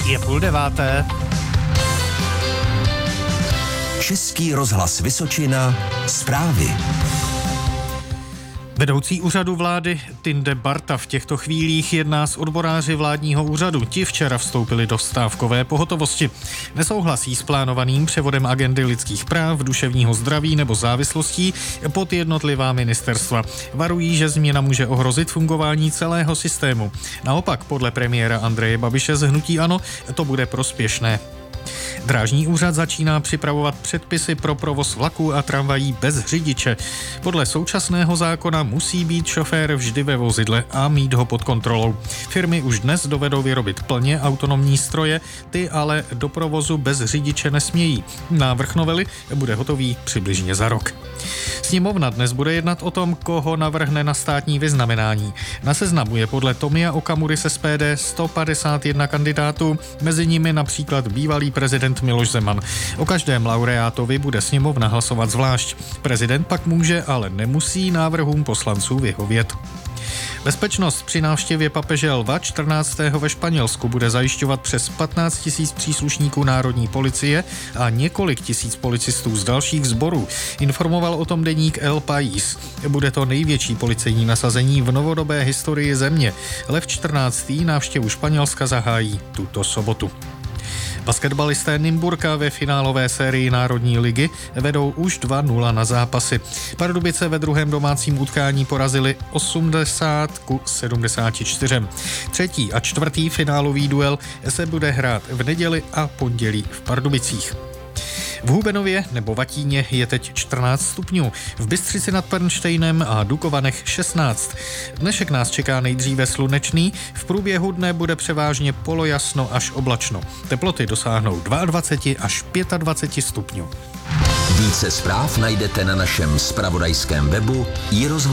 Je 8:30. Český rozhlas Vysočina, zprávy. Vedoucí úřadu vlády Tinde Barta v těchto chvílích jedná s odboráři vládního úřadu. Ti včera vstoupili do stávkové pohotovosti. Nesouhlasí s plánovaným převodem agendy lidských práv, duševního zdraví nebo závislostí pod jednotlivá ministerstva. Varují, že změna může ohrozit fungování celého systému. Naopak, podle premiéra Andreje Babiše z hnutí ANO, to bude prospěšné. Drážní úřad začíná připravovat předpisy pro provoz vlaků a tramvají bez řidiče. Podle současného zákona musí být šofér vždy ve vozidle a mít ho pod kontrolou. Firmy už dnes dovedou vyrobit plně autonomní stroje, ty ale do provozu bez řidiče nesmějí. Návrh novely bude hotový přibližně za rok. Sněmovna dnes bude jednat o tom, koho navrhne na státní vyznamenání. Na seznamu je podle Tomia Okamury z SPD 151 kandidátů, mezi nimi například bývalý prezident Miloš Zeman. O každém laureátovi bude sněmovna hlasovat zvlášť. Prezident pak může, ale nemusí návrhům poslanců vyhovět. Bezpečnost při návštěvě papeže Lva 14. ve Španělsku bude zajišťovat přes 15 000 příslušníků národní policie a několik tisíc policistů z dalších sborů. Informoval o tom deník El País. Bude to největší policejní nasazení v novodobé historii země. Lev 14. návštěvu Španělska zahájí tuto sobotu. Basketbalisté Nymburka ve finálové sérii Národní ligy vedou už 2-0 na zápasy. Pardubice ve druhém domácím utkání porazili 80-74. Třetí a čtvrtý finálový duel se bude hrát v neděli a pondělí v Pardubicích. V Hubenově nebo Vatíně je teď 14 stupňů, v Bystřici nad Pernštejnem a Dukovanech 16. Dnešek nás čeká nejdříve slunečný, v průběhu dne bude převážně polojasno až oblačno. Teploty dosáhnou 22 až 25 stupňů. Více zpráv najdete na našem zpravodajském webu iRozhlas.